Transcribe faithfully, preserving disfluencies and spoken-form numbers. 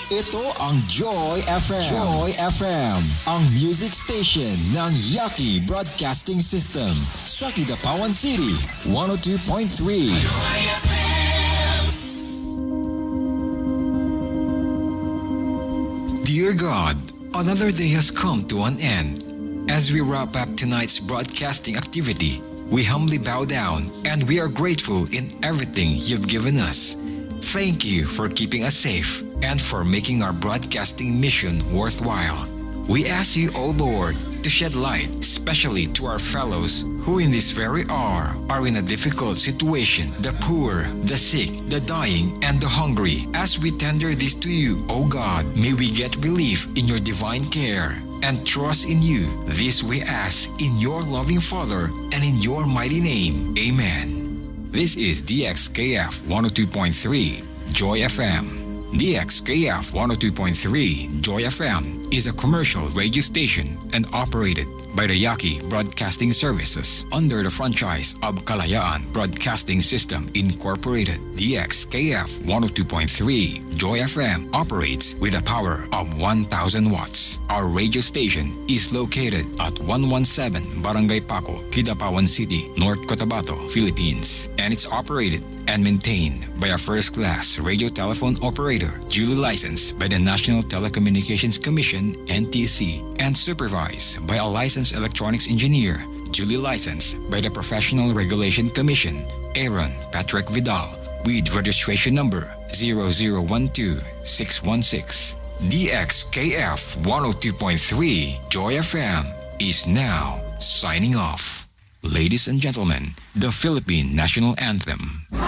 Ito ang Joy F M. Joy F M, ang music station ng Yaki Broadcasting System sa Kidapawan City, one oh two point three. Dear God, another day has come to an end. As we wrap up tonight's broadcasting activity, we humbly bow down and we are grateful in everything you've given us. Thank you for keeping us safe and for making our broadcasting mission worthwhile. We ask you, O Lord, to shed light, especially to our fellows who in this very hour are in a difficult situation, the poor, the sick, the dying, and the hungry. As we tender this to you, O God, may we get relief in your divine care and trust in you. This we ask in your loving Father and in your mighty name. Amen. This is D X K F one oh two point three Joy F M. D X K F one oh two point three Joy F M is a commercial radio station and operated by the Yaki Broadcasting Services under the franchise of Kalayaan Broadcasting System Incorporated. D X K F one oh two point three Joy F M operates with a power of one thousand watts. Our radio station is located at one seventeen Barangay Paco, Kidapawan City, North Cotabato, Philippines, and it's operated and maintained by a first-class radio telephone operator duly licensed by the National Telecommunications Commission, N T C, and supervised by a licensed electronics engineer duly licensed by the Professional Regulation Commission, Aaron Patrick Vidal, with registration number zero zero one two six one six. D X K F one oh two point three Joy F M is now signing off. Ladies and gentlemen, the Philippine National Anthem.